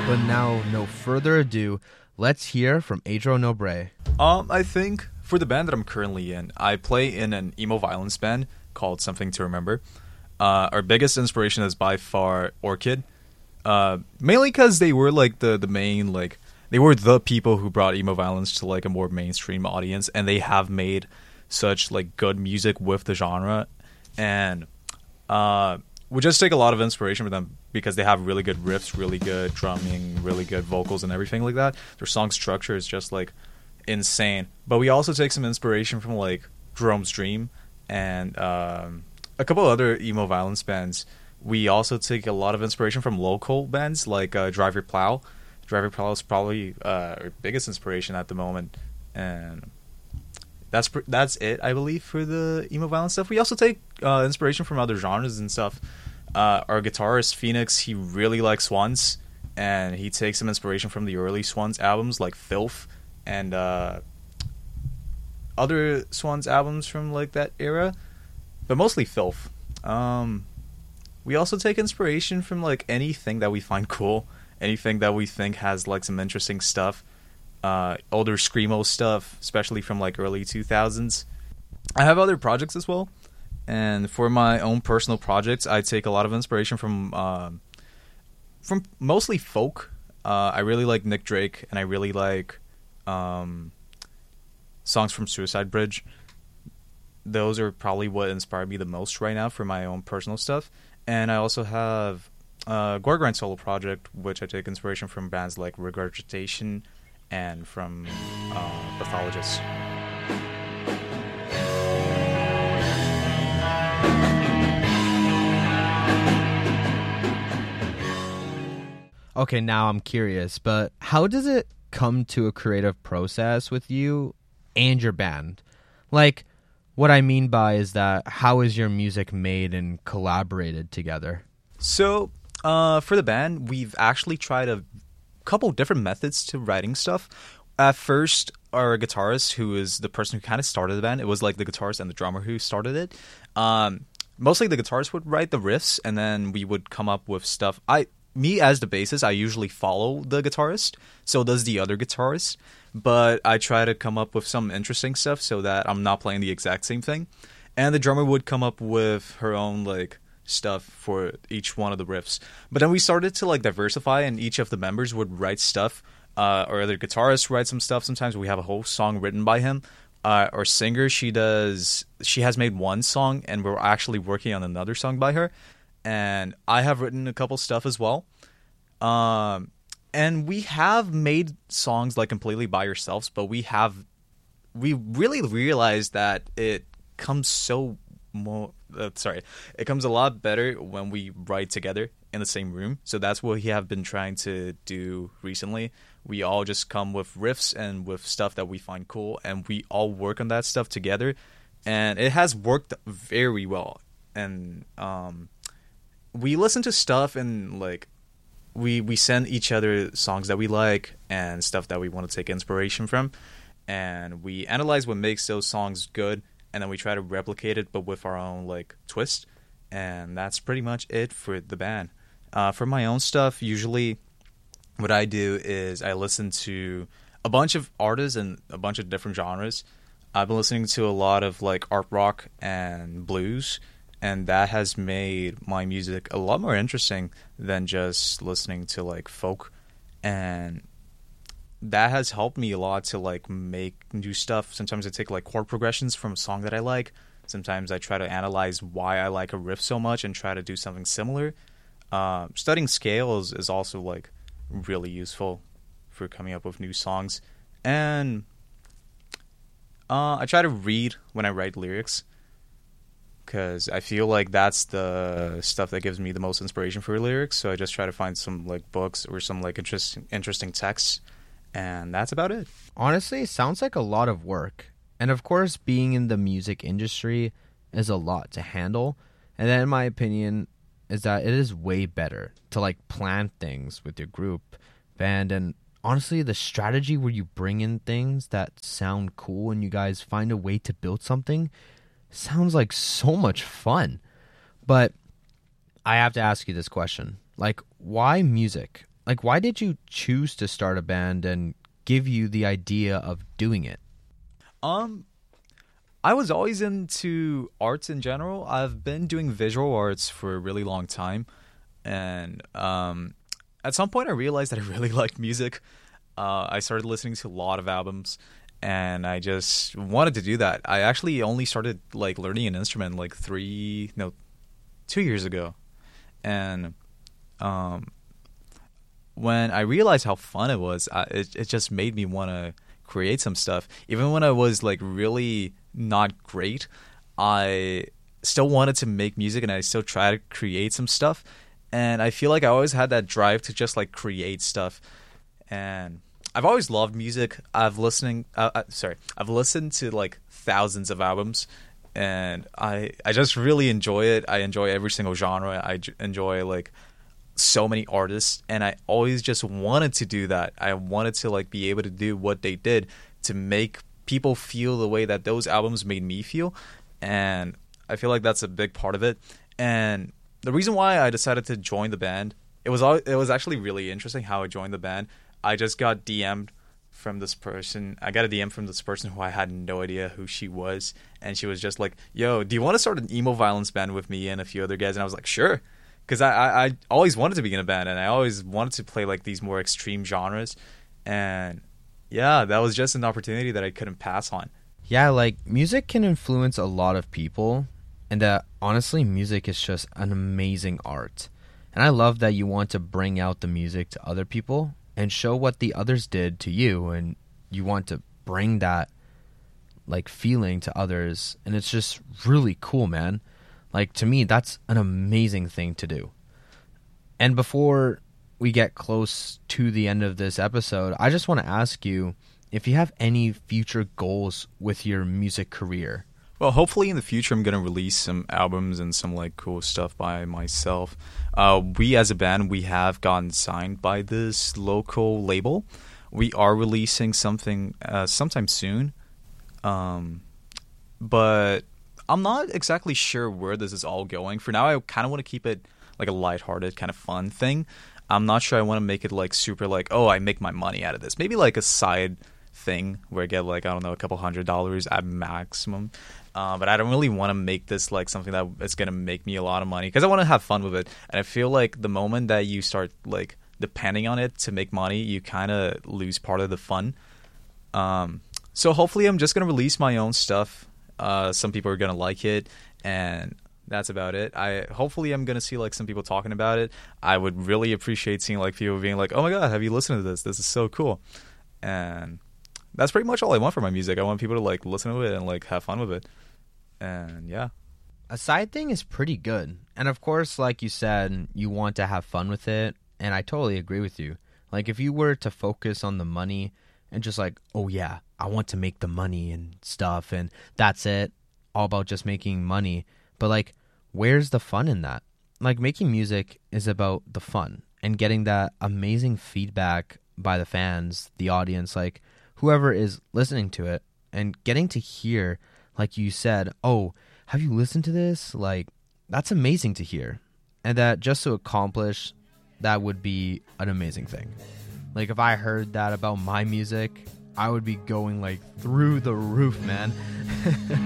But now, no further ado, let's hear from Adro Nobre. I think for the band that I'm currently in, I play in an emo violence band called Something to Remember. Our biggest inspiration is by far Orchid. Mainly because they were like the main, like, they were the people who brought emo violence to like a more mainstream audience, and they have made such like good music with the genre. And we just take a lot of inspiration from them because they have really good riffs, really good drumming, really good vocals and everything like that. Their song structure is just like insane. But we also take some inspiration from like Jerome's Dream and a couple other emo violence bands. We also take a lot of inspiration from local bands like Drive Your Plow. Drive Your Plow is probably our biggest inspiration at the moment, and that's it, I believe, for the emo violence stuff. We also take inspiration from other genres and stuff. Our guitarist Phoenix, he really likes Swans, and he takes some inspiration from the early Swans albums like Filth and other Swans albums from like that era, but mostly Filth. We also take inspiration from like anything that we find cool, anything that we think has like some interesting stuff. Older screamo stuff, especially from like early 2000s. I have other projects as well, and for my own personal projects, I take a lot of inspiration from mostly folk. I really like Nick Drake, and I really like songs from Suicide Bridge. Those are probably what inspired me the most right now for my own personal stuff. And I also have Gorgrind solo project, which I take inspiration from bands like Regurgitation and from Pathologist. Okay, now I'm curious, but how does it come to a creative process with you and your band? Like, what I mean by is that how is your music made and collaborated together? So, for the band, we've actually tried a couple different methods to writing stuff. At first, our guitarist, who is the person who kind of started the band, it was like the guitarist and the drummer who started it. Mostly the guitarist would write the riffs, and then we would come up with stuff. Me as the bassist, I usually follow the guitarist, so does the other guitarist, but I try to come up with some interesting stuff so that I'm not playing the exact same thing. And the drummer would come up with her own like stuff for each one of the riffs. But then we started to like diversify, and each of the members would write stuff. Or other guitarist write some stuff. Sometimes we have a whole song written by him. Our singer, she has made one song, and we're actually working on another song by her. And I have written a couple stuff as well. And we have made songs like completely by ourselves, but we really realized that it comes it comes a lot better when we write together in the same room. So that's what we have been trying to do recently. We all just come with riffs and with stuff that we find cool, and we all work on that stuff together, and it has worked very well. And we listen to stuff, and like we send each other songs that we like and stuff that we want to take inspiration from, and we analyze what makes those songs good, and then we try to replicate it but with our own like twist. And that's pretty much it for the band. For my own stuff, usually what I do is I listen to a bunch of artists and a bunch of different genres. I've been listening to a lot of like art rock and blues, and that has made my music a lot more interesting than just listening to like folk. And that has helped me a lot to like make new stuff. Sometimes I take like chord progressions from a song that I like. Sometimes I try to analyze why I like a riff so much and try to do something similar. Studying scales is also like really useful for coming up with new songs. And I try to read when I write lyrics, because I feel like that's the stuff that gives me the most inspiration for lyrics. So I just try to find some like books or some like interesting texts, and that's about it. Honestly, it sounds like a lot of work. And of course, being in the music industry is a lot to handle. And then in my opinion is that it is way better to like plan things with your group, band, and honestly the strategy where you bring in things that sound cool and you guys find a way to build something sounds like so much fun. But I have to ask you this question. Like, why music? Like, why did you choose to start a band and give you the idea of doing it? I was always into arts in general. I've been doing visual arts for a really long time, and at some point I realized that I really liked music. I started listening to a lot of albums, and I just wanted to do that. I actually only started like learning an instrument like 2 years ago, and when I realized how fun it was, it just made me want to create some stuff. Even when I was like really not great, I still wanted to make music, and I still try to create some stuff. And I feel like I always had that drive to just like create stuff. And I've always loved music. I've listened to like thousands of albums, and I just really enjoy it. I enjoy every single genre. Enjoy like so many artists, and I always just wanted to do that. I wanted to like be able to do what they did to make people feel the way that those albums made me feel, and I feel like that's a big part of it. And the reason why I decided to join the band, it was actually really interesting how I joined the band. I just got DM'd from this person. I got a DM from this person who I had no idea who she was, and she was just like, "Yo, do you want to start an emo violence band with me and a few other guys?" And I was like, "Sure." Because I always wanted to be in a band, and I always wanted to play like these more extreme genres. And yeah, that was just an opportunity that I couldn't pass on. Yeah, like music can influence a lot of people, and honestly, music is just an amazing art. And I love that you want to bring out the music to other people and show what the others did to you, and you want to bring that like feeling to others, and it's just really cool, man. Like, to me, that's an amazing thing to do. And before we get close to the end of this episode, I just want to ask you if you have any future goals with your music career. Well, hopefully in the future I'm going to release some albums and some like cool stuff by myself. We as a band, we have gotten signed by this local label. We are releasing something sometime soon. But I'm not exactly sure where this is all going. For now, I kind of want to keep it like a lighthearted, kind of fun thing. I'm not sure I want to make it like super like, oh, I make my money out of this. Maybe like a side thing where I get like, I don't know, a couple $100 at maximum. But I don't really want to make this like something that is going to make me a lot of money, because I want to have fun with it. And I feel like the moment that you start like depending on it to make money, you kind of lose part of the fun. So hopefully I'm just going to release my own stuff. Some people are going to like it, and that's about it. Hopefully I'm going to see like some people talking about it. I would really appreciate seeing like people being like, "Oh my god, have you listened to this? This is so cool." And that's pretty much all I want for my music. I want people to like listen to it and like have fun with it. And yeah. A side thing is pretty good. And of course, like you said, you want to have fun with it, and I totally agree with you. Like, if you were to focus on the money and just like, "Oh yeah, I want to make the money and stuff," and that's it, all about just making money. But like, where's the fun in that? Like, making music is about the fun and getting that amazing feedback by the fans, the audience, like whoever is listening to it, and getting to hear, like you said, "Oh, have you listened to this?" Like, that's amazing to hear. And that just to accomplish, that would be an amazing thing. Like, if I heard that about my music, I would be going like through the roof, man.